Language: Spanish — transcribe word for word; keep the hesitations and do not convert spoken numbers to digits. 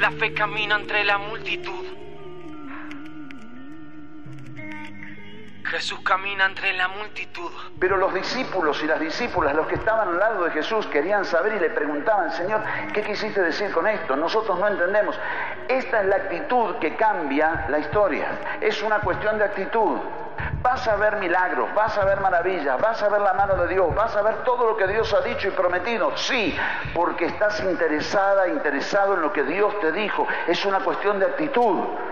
La fe camina entre la multitud. Jesús camina entre la multitud. Pero los discípulos y las discípulas, los que estaban al lado de Jesús, querían saber y le preguntaban: Señor, ¿qué quisiste decir con esto? Nosotros no entendemos. Esta es la actitud que cambia la historia. Es una cuestión de actitud. Vas a ver milagros, vas a ver maravillas, vas a ver la mano de Dios, vas a ver todo lo que Dios ha dicho y prometido. Sí, porque estás interesada, interesado en lo que Dios te dijo. Es una cuestión de actitud.